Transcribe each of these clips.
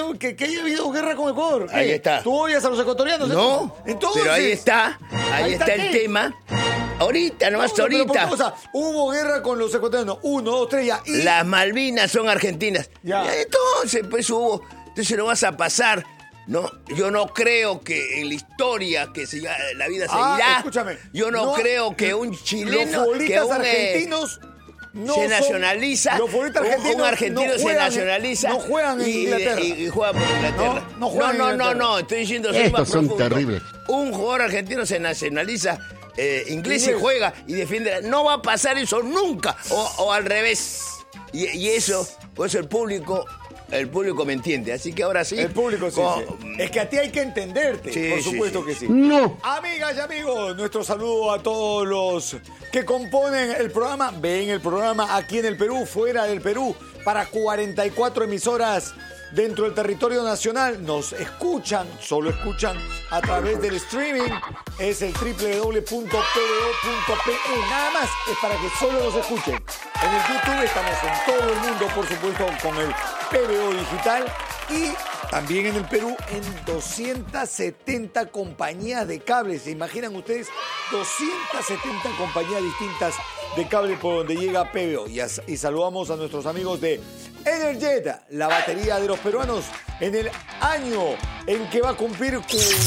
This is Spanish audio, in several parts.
que haya habido guerra con Ecuador. ¿Qué? Ahí está. ¿Tú odias a los ecuatorianos? No, entonces, pero ahí está el tema. Ahorita, nomás ahorita. O sea, hubo guerra con los ecuatorianos. 1, 2, 3 ya. Y... Las Malvinas son argentinas. Ya. Entonces, pues hubo. Entonces lo vas a pasar. No, yo no creo que en la historia la vida seguirá. Escúchame. Yo no creo que un chileno, los futbolistas argentinos no se nacionaliza. Los futbolistas argentinos un argentino no se nacionaliza. No juegan en Inglaterra. Y juega por Inglaterra. No juegan en Inglaterra. No. Estoy diciendo soy Estos más son profundo. terribles. Un jugador argentino se nacionaliza inglés y juega y defiende. No va a pasar eso nunca. O al revés. Y eso, por eso el público me entiende, así que ahora sí. El público sí. Es que a ti hay que entenderte, Sí, por sí, supuesto sí. que sí. No. Amigas y amigos, nuestro saludo a todos los que componen el programa, ven el programa aquí en el Perú, fuera del Perú, para 44 emisoras dentro del territorio nacional. Nos escuchan, solo escuchan a través del streaming. Es el www.pbo.pe. Nada más, es para que solo nos escuchen. En el YouTube estamos en todo el mundo, por supuesto, con el PBO Digital. Y también en el Perú, en 270 compañías de cable. ¿Se imaginan ustedes? 270 compañías distintas de cable por donde llega PBO. Y saludamos a nuestros amigos de Energet, la batería de los peruanos, en el año en que va a cumplir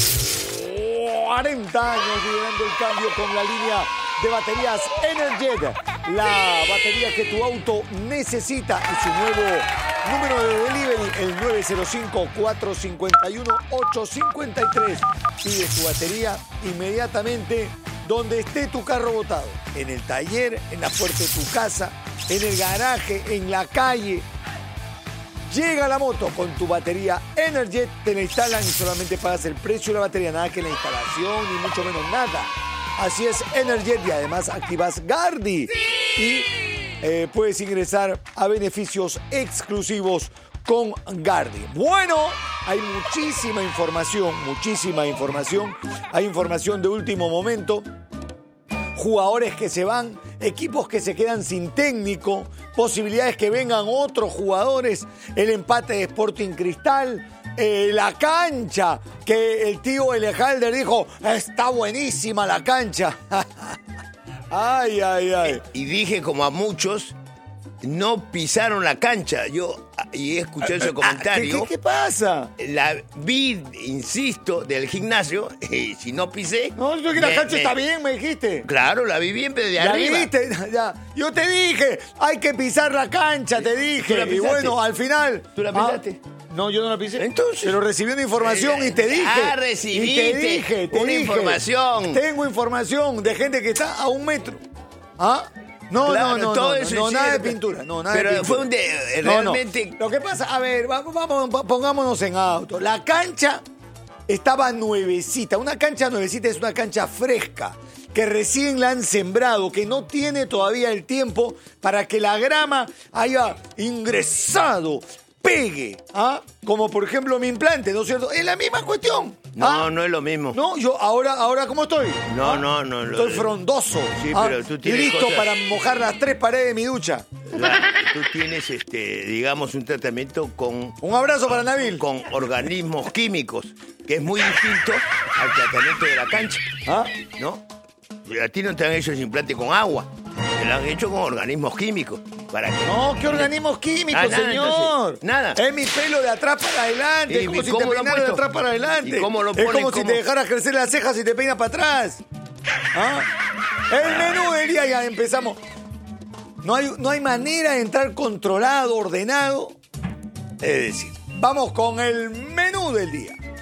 40 años liderando el cambio con la línea de baterías Energet, la batería que tu auto necesita, y su nuevo número de delivery, el 905-451-853. Pide tu batería inmediatamente donde esté tu carro botado, en el taller, en la puerta de tu casa, en el garaje, en la calle. Llega la moto con tu batería Energet, te la instalan y solamente pagas el precio de la batería, nada que la instalación ni mucho menos nada. Así es Energet, y además activas Gardi y puedes ingresar a beneficios exclusivos con Gardi. Bueno, hay muchísima información. Hay información de último momento. Jugadores que se van, equipos que se quedan sin técnico, posibilidades que vengan otros jugadores, el empate de Sporting Cristal, la cancha, que el tío Elejalder dijo, está buenísima la cancha. Ay. Y dije, como a muchos, no pisaron la cancha. Yo he escuchado ese comentario. ¿Qué pasa? La vi, insisto, del gimnasio, y si no pisé... No, yo que la cancha está bien, me dijiste. Claro, la vi bien, pero de ¿La arriba. viste? Ya. Yo te dije, hay que pisar la cancha, te dije. ¿Tú la Y pisaste? bueno, al final... ¿Tú la pisaste? No, yo no la pisé. Entonces. Pero recibí una información y te dije. Recibiste y te dije. información. Tengo información de gente que está a 1 metro. ¿Ah? No, Claro, no, todo eso no, es nada de cierto. pintura. No, nada pero de pintura. fue realmente... No. Lo que pasa, a ver, vamos, pongámonos en auto. La cancha estaba nuevecita. Una cancha nuevecita es una cancha fresca, que recién la han sembrado, que no tiene todavía el tiempo para que la grama haya ingresado, pegue, ¿ah? Como por ejemplo mi implante, ¿no es cierto? Es la misma cuestión. No, no es lo mismo. No, yo ahora ¿cómo estoy? No. Estoy frondoso. Sí, pero tú tienes listo cosas... para mojar las 3 paredes de mi ducha. Tú tienes, digamos, un tratamiento con... Un abrazo para Nabil. Con organismos químicos, que es muy distinto al tratamiento de la cancha. ¿Ah? ¿No? A ti no te han hecho ese implante con agua. Te lo han hecho con organismos químicos. ¿Para qué? No, ¿qué organismos químicos, nada, señor? Entonces, nada. Es mi pelo de atrás para adelante. Es como si te peinaras de atrás para adelante. ¿Y cómo lo es ponen? como si te dejaras crecer las cejas y te peinas para atrás. ¿Ah? El menú del día, ya empezamos. No hay manera de entrar controlado, ordenado. Es decir, vamos con el menú del día.